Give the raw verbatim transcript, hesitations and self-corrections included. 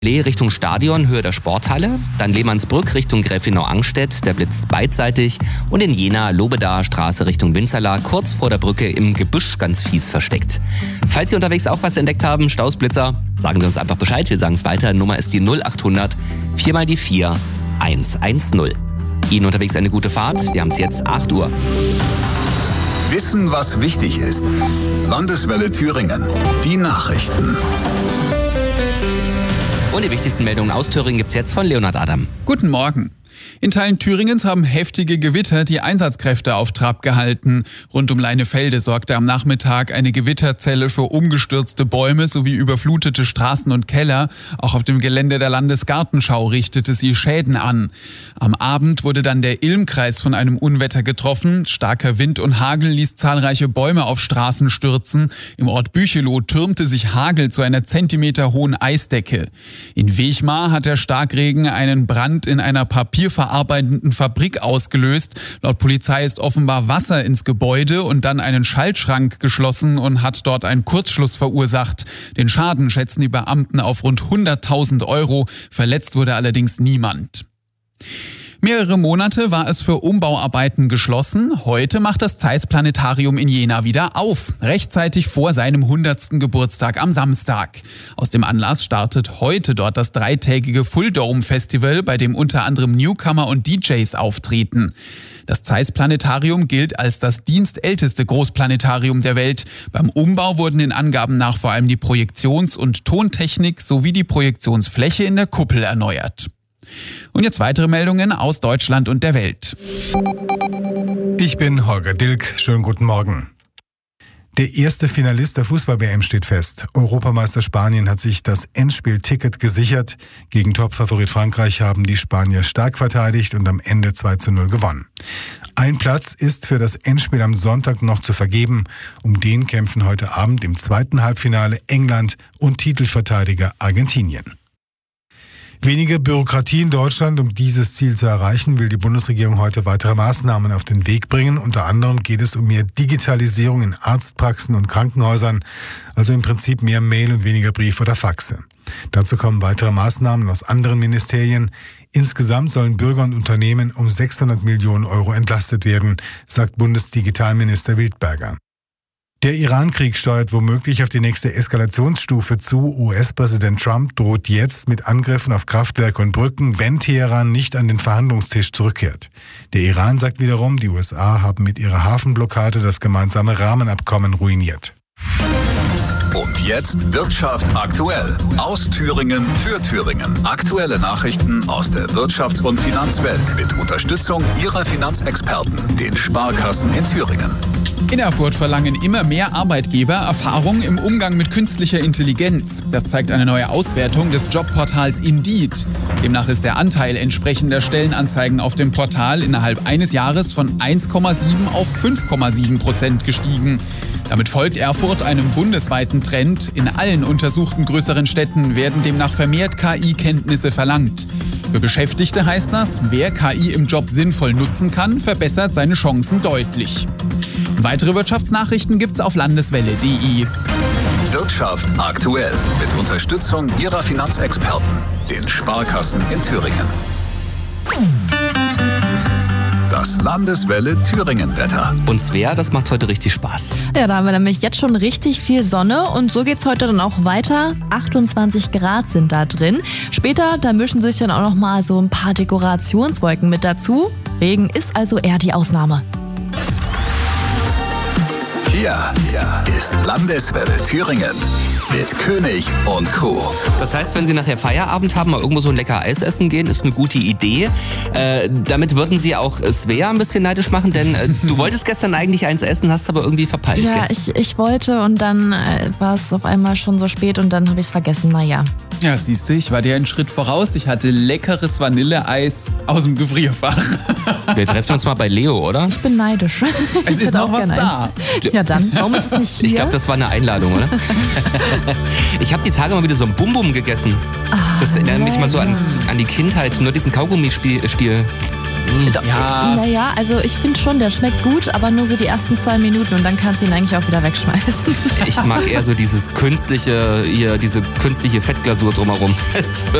Lee Richtung Stadion, Höhe der Sporthalle, dann Lehmannsbrück Richtung Gräfenau-Angstedt, der blitzt beidseitig und in Jena Lobedaer Straße Richtung Winzerla, kurz vor der Brücke im Gebüsch ganz fies versteckt. Falls Sie unterwegs auch was entdeckt haben, Staus, Blitzer, sagen Sie uns einfach Bescheid, wir sagen es weiter. Nummer ist die null acht hundert vier mal die vier eins eins null. Ihnen unterwegs eine gute Fahrt, wir haben es jetzt acht Uhr. Wissen, was wichtig ist. Landeswelle Thüringen. Die Nachrichten. Und die wichtigsten Meldungen aus Thüringen gibt's jetzt von Leonhard Adam. Guten Morgen. In Teilen Thüringens haben heftige Gewitter die Einsatzkräfte auf Trab gehalten. Rund um Leinefelde sorgte am Nachmittag eine Gewitterzelle für umgestürzte Bäume sowie überflutete Straßen und Keller. Auch auf dem Gelände der Landesgartenschau richtete sie Schäden an. Am Abend wurde dann der Ilmkreis von einem Unwetter getroffen. Starker Wind und Hagel ließ zahlreiche Bäume auf Straßen stürzen. Im Ort Büchelow türmte sich Hagel zu einer zentimeterhohen Eisdecke. In Wechmar hat der Starkregen einen Brand in einer Papierverarbeitung arbeitenden Fabrik ausgelöst. Laut Polizei ist offenbar Wasser ins Gebäude und dann einen Schaltschrank geschlossen und hat dort einen Kurzschluss verursacht. Den Schaden schätzen die Beamten auf rund hunderttausend Euro. Verletzt wurde allerdings niemand. Mehrere Monate war es für Umbauarbeiten geschlossen. Heute macht das Zeiss Planetarium in Jena wieder auf, rechtzeitig vor seinem hundertsten Geburtstag am Samstag. Aus dem Anlass startet heute dort das dreitägige Full Dome Festival, bei dem unter anderem Newcomer und D Js auftreten. Das Zeiss Planetarium gilt als das dienstälteste Großplanetarium der Welt. Beim Umbau wurden den Angaben nach vor allem die Projektions- und Tontechnik sowie die Projektionsfläche in der Kuppel erneuert. Und jetzt weitere Meldungen aus Deutschland und der Welt. Ich bin Holger Dilk. Schönen guten Morgen. Der erste Finalist der Fußball-W M steht fest. Europameister Spanien hat sich das Endspielticket gesichert. Gegen Topfavorit Frankreich haben die Spanier stark verteidigt und am Ende zwei zu null gewonnen. Ein Platz ist für das Endspiel am Sonntag noch zu vergeben. Um den kämpfen heute Abend im zweiten Halbfinale England und Titelverteidiger Argentinien. Weniger Bürokratie in Deutschland. Um dieses Ziel zu erreichen, will die Bundesregierung heute weitere Maßnahmen auf den Weg bringen. Unter anderem geht es um mehr Digitalisierung in Arztpraxen und Krankenhäusern, also im Prinzip mehr Mail und weniger Brief oder Faxe. Dazu kommen weitere Maßnahmen aus anderen Ministerien. Insgesamt sollen Bürger und Unternehmen um sechshundert Millionen Euro entlastet werden, sagt Bundesdigitalminister Wildberger. Der Iran-Krieg steuert womöglich auf die nächste Eskalationsstufe zu. U S-Präsident Trump droht jetzt mit Angriffen auf Kraftwerke und Brücken, wenn Teheran nicht an den Verhandlungstisch zurückkehrt. Der Iran sagt wiederum, die U S A haben mit ihrer Hafenblockade das gemeinsame Rahmenabkommen ruiniert. Und jetzt Wirtschaft aktuell. Aus Thüringen für Thüringen. Aktuelle Nachrichten aus der Wirtschafts- und Finanzwelt mit Unterstützung Ihrer Finanzexperten, den Sparkassen in Thüringen. In Erfurt verlangen immer mehr Arbeitgeber Erfahrung im Umgang mit künstlicher Intelligenz. Das zeigt eine neue Auswertung des Jobportals Indeed. Demnach ist der Anteil entsprechender Stellenanzeigen auf dem Portal innerhalb eines Jahres von eins Komma sieben auf fünf Komma sieben Prozent gestiegen. Damit folgt Erfurt einem bundesweiten Trend. In allen untersuchten größeren Städten werden demnach vermehrt K I-Kenntnisse verlangt. Für Beschäftigte heißt das, wer K I im Job sinnvoll nutzen kann, verbessert seine Chancen deutlich. Weitere Wirtschaftsnachrichten gibt's auf landeswelle punkt de. Wirtschaft aktuell mit Unterstützung Ihrer Finanzexperten, den Sparkassen in Thüringen. Das Landeswelle Thüringen-Wetter. Und Svea, das macht heute richtig Spaß. Ja, da haben wir nämlich jetzt schon richtig viel Sonne und so geht's heute dann auch weiter. achtundzwanzig Grad sind da drin. Später, da mischen sich dann auch noch mal so ein paar Dekorationswolken mit dazu. Regen ist also eher die Ausnahme. Hier, hier ist Landeswelle Thüringen mit König und Co. Das heißt, wenn Sie nachher Feierabend haben, mal irgendwo so ein lecker Eis essen gehen, ist eine gute Idee. Äh, damit würden Sie auch Svea ein bisschen neidisch machen, denn äh, du wolltest gestern eigentlich eins essen, hast aber irgendwie verpeilt. Ja, gell? ich, ich wollte und dann äh, war es auf einmal schon so spät und dann habe ich es vergessen, naja. Ja, siehst du, ich war dir einen Schritt voraus. Ich hatte leckeres Vanilleeis aus dem Gefrierfach. Wir treffen uns mal bei Leo, oder? Ich bin neidisch. Es Ich ist hätte noch auch was gern da. eins. Ja dann, warum ist es nicht hier? Ich glaube, das war eine Einladung, oder? Ich habe die Tage mal wieder so ein Bum-Bum gegessen. Ah, Das erinnert mich mal so an, lecker. an die Kindheit, nur diesen Kaugummistiel. Ja. Naja, also ich finde schon, der schmeckt gut, aber nur so die ersten zwei Minuten und dann kannst du ihn eigentlich auch wieder wegschmeißen. Ich mag eher so dieses künstliche, hier, diese künstliche Fettglasur drumherum.